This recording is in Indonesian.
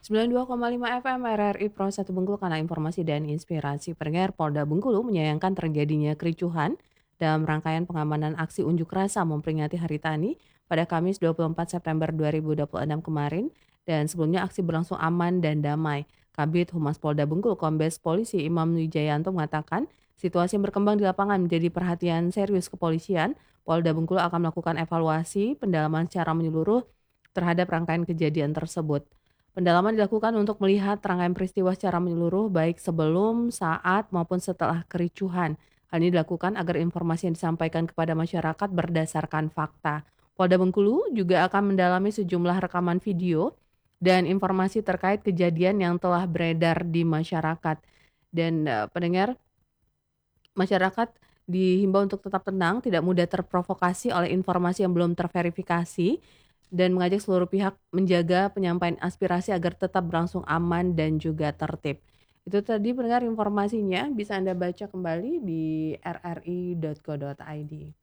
92,5 FM RRI Pro 1 Bengkulu karena informasi dan inspirasi. Pendengar, Polda Bengkulu menyayangkan terjadinya kericuhan dalam rangkaian pengamanan aksi unjuk rasa memperingati Hari Tani pada Kamis 24 September 2026 kemarin, dan sebelumnya aksi berlangsung aman dan damai. Kabid Humas Polda Bengkulu Kombes Polisi Imam Wijayanto mengatakan situasi yang berkembang di lapangan menjadi perhatian serius kepolisian. Polda Bengkulu akan melakukan evaluasi pendalaman secara menyeluruh terhadap rangkaian kejadian tersebut. Pendalaman dilakukan untuk melihat rangkaian peristiwa secara menyeluruh baik sebelum, saat, maupun setelah kericuhan. Hal ini dilakukan agar informasi yang disampaikan kepada masyarakat berdasarkan fakta. Polda Bengkulu juga akan mendalami sejumlah rekaman video dan informasi terkait kejadian yang telah beredar di masyarakat. Dan pendengar, masyarakat dihimbau untuk tetap tenang, tidak mudah terprovokasi oleh informasi yang belum terverifikasi, dan mengajak seluruh pihak menjaga penyampaian aspirasi agar tetap berlangsung aman dan juga tertib. Itu tadi pendengar informasinya, bisa Anda baca kembali di rri.co.id.